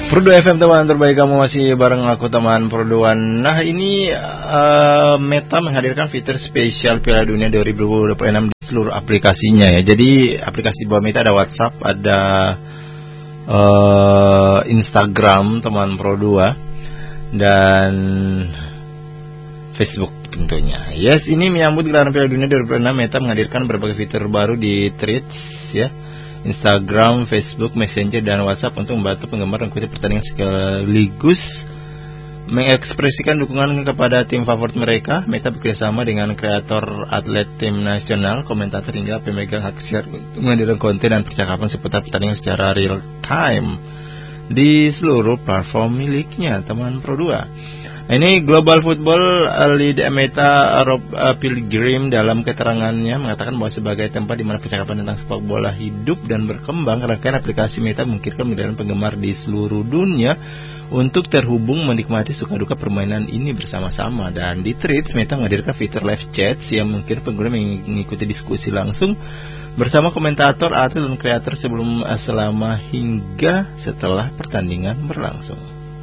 Perdu FM teman terbaik, kamu masih bareng aku teman Perduan. Nah ini Meta menghadirkan fitur spesial Piala Dunia 2026 di seluruh aplikasinya ya. Jadi aplikasi di bawah Meta ada WhatsApp, ada Instagram teman Pro2 dan Facebook tentunya. Yes, ini menyambut gelaran Piala Dunia 2026, Meta menghadirkan berbagai fitur baru di Threads ya, Instagram, Facebook, Messenger, dan WhatsApp untuk membantu penggemar mengikuti pertandingan sekaligus mengekspresikan dukungan kepada tim favorit mereka. Meta bekerjasama dengan kreator atlet tim nasional, komentator hingga pemegang hak siar untuk menghadirkan konten dan percakapan seputar pertandingan secara real time di seluruh platform miliknya, teman Pro2. Ini Global Football Lead Meta Rob Pilgrim dalam keterangannya mengatakan bahwa sebagai tempat di mana percakapan tentang sepak bola hidup dan berkembang, rangkaian aplikasi Meta memungkinkan menjadikan penggemar di seluruh dunia untuk terhubung menikmati suka duka permainan ini bersama-sama. Dan di Threads, Meta menghadirkan fitur live chat yang mungkin pengguna mengikuti diskusi langsung bersama komentator, atlet dan kreator selama hingga setelah pertandingan berlangsung.